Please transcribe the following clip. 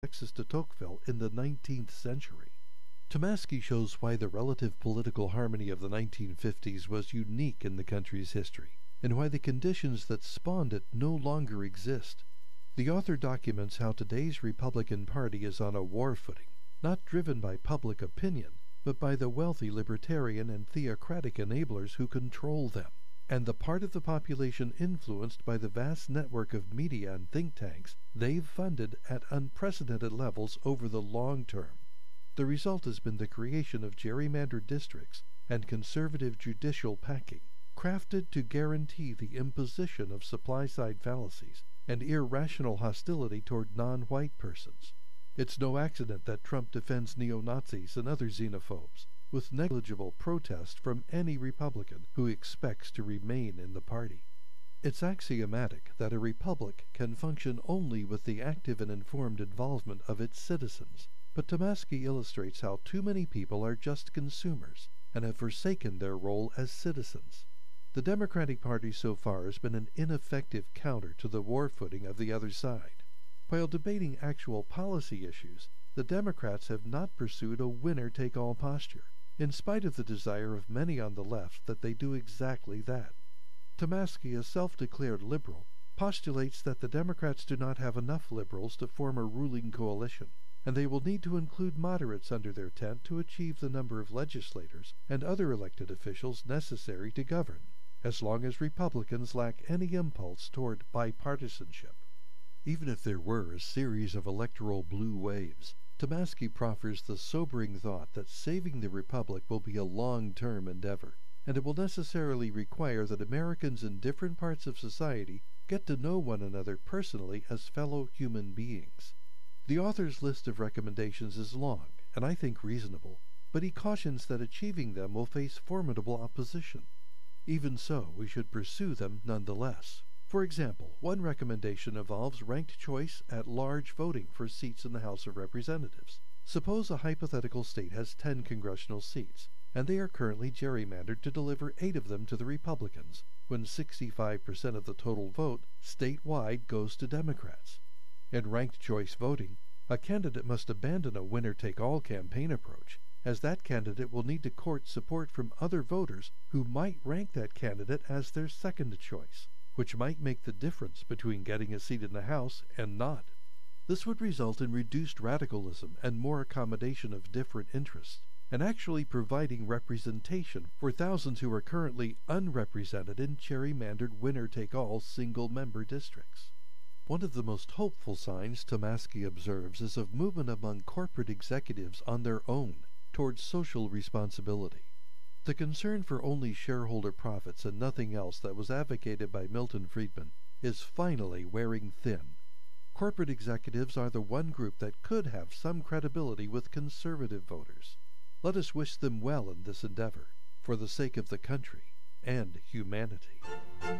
Texas de Tocqueville in the 19th century. Tomasky shows why the relative political harmony of the 1950s was unique in the country's history, and why the conditions that spawned it no longer exist. The author documents how today's Republican Party is on a war footing, not driven by public opinion, but by the wealthy libertarian and theocratic enablers who control them, and the part of the population influenced by the vast network of media and think tanks they've funded at unprecedented levels over the long term. The result has been the creation of gerrymandered districts and conservative judicial packing, crafted to guarantee the imposition of supply-side fallacies and irrational hostility toward non-white persons. It's no accident that Trump defends neo-Nazis and other xenophobes, with negligible protest from any Republican who expects to remain in the party. It's axiomatic that a republic can function only with the active and informed involvement of its citizens, but Tomasky illustrates how too many people are just consumers and have forsaken their role as citizens. The Democratic Party so far has been an ineffective counter to the war footing of the other side. While debating actual policy issues, the Democrats have not pursued a winner-take-all posture, in spite of the desire of many on the left that they do exactly that. Tomasky, a self-declared liberal, postulates that the Democrats do not have enough liberals to form a ruling coalition, and they will need to include moderates under their tent to achieve the number of legislators and other elected officials necessary to govern, as long as Republicans lack any impulse toward bipartisanship. Even if there were a series of electoral blue waves, Tomasky proffers the sobering thought that saving the republic will be a long-term endeavor, and it will necessarily require that Americans in different parts of society get to know one another personally as fellow human beings. The author's list of recommendations is long, and I think reasonable, but he cautions that achieving them will face formidable opposition. Even so, we should pursue them nonetheless. For example, one recommendation involves ranked choice at large voting for seats in the House of Representatives. Suppose a hypothetical state has 10 congressional seats, and they are currently gerrymandered to deliver 8 of them to the Republicans, when 65% of the total vote statewide goes to Democrats. In ranked choice voting, a candidate must abandon a winner-take-all campaign approach, as that candidate will need to court support from other voters who might rank that candidate as their second choice, which might make the difference between getting a seat in the House and not. This would result in reduced radicalism and more accommodation of different interests, and actually providing representation for thousands who are currently unrepresented in gerrymandered winner-take-all single-member districts. One of the most hopeful signs Tomasky observes is of movement among corporate executives on their own towards social responsibility. The concern for only shareholder profits and nothing else that was advocated by Milton Friedman is finally wearing thin. Corporate executives are the one group that could have some credibility with conservative voters. Let us wish them well in this endeavor, for the sake of the country and humanity.